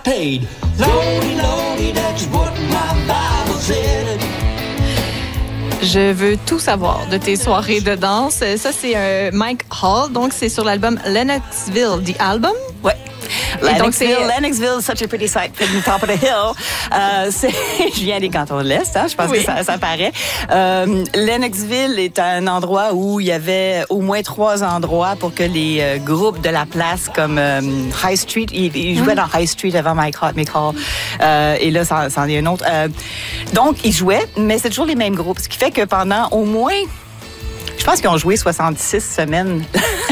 got paid. Lordy, Lordy, that's what my Bible said. Je veux tout savoir de tes soirées de danse. Ça, c'est Mike Hall. Donc, c'est sur l'album Lennoxville, The Album. Ouais. Lennoxville, such a pretty sight from the top of the hill. Je viens des cantons de l'Est, hein, je pense que ça paraît. Lennoxville est un endroit où il y avait au moins 3 endroits pour que les groupes de la place, comme High Street, ils jouaient dans High Street avant Mike Hall. Et là, ça en est un autre. Donc, ils jouaient, mais c'est toujours les mêmes groupes. Ce qui fait que pendant au moins... Je pense qu'ils ont joué 66 semaines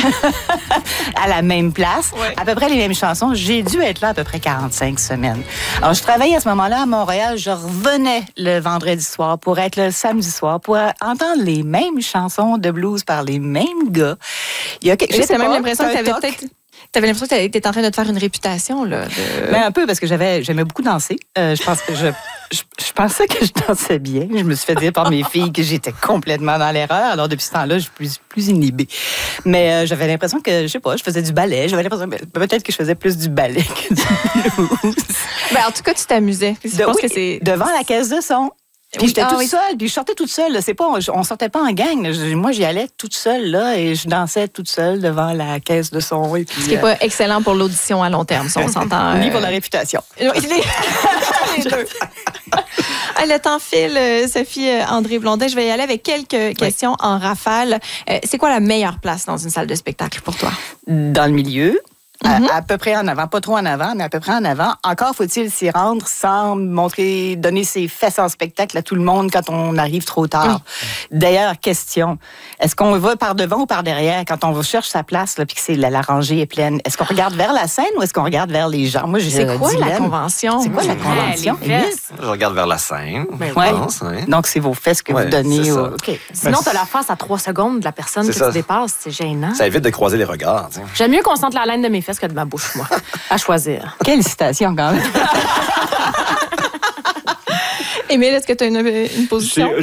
à la même place, à peu près les mêmes chansons. J'ai dû être là à peu près 45 semaines. Alors, je travaillais à ce moment-là à Montréal. Je revenais le vendredi soir pour être le samedi soir, pour entendre les mêmes chansons de blues par les mêmes gars. Il y a quelque chose. J'ai même l'impression que t'avais peut-être... T'avais l'impression que t'étais en train de te faire une réputation, là. Ben, un peu, parce que j'aimais beaucoup danser. Je pensais que je dansais bien. Je me suis fait dire par mes filles que j'étais complètement dans l'erreur. Alors, depuis ce temps-là, je suis plus inhibée. Mais j'avais l'impression que, je sais pas, je faisais du ballet. J'avais l'impression peut-être que je faisais plus du ballet que du blues. Ben, en tout cas, tu t'amusais. Je pense que c'est... Devant la caisse de son. Puis j'étais toute seule, puis je sortais toute seule. C'est pas, on sortait pas en gang. Moi, j'y allais toute seule là, et je dansais toute seule devant la caisse de son. Et puis, ce qui n'est pas excellent pour l'audition à long terme, si on s'entend. Ni pour la réputation. Les deux. Le temps file, Sophie André Blondin. Je vais y aller avec quelques questions en rafale. C'est quoi la meilleure place dans une salle de spectacle pour toi? Dans le milieu. À peu près en avant, pas trop en avant, mais à peu près en avant. Encore faut-il s'y rendre sans donner ses fesses en spectacle à tout le monde quand on arrive trop tard. D'ailleurs, question, est-ce qu'on va par devant ou par derrière quand on cherche sa place là, puis que la rangée est pleine? Est-ce qu'on regarde vers la scène ou est-ce qu'on regarde vers les gens? Moi, c'est quoi la convention? C'est quoi la convention? Je regarde vers la scène, je pense. Hein. Donc, c'est vos fesses que vous donnez. Sinon, tu as la face à 3 secondes de la personne que tu dépasses. C'est gênant. Ça évite de croiser les regards. T'sais. J'aime mieux qu'on sente la laine de mes fesses que de ma bouche, moi. À choisir. Quelle citation, quand même. Émile, est-ce que tu as une position?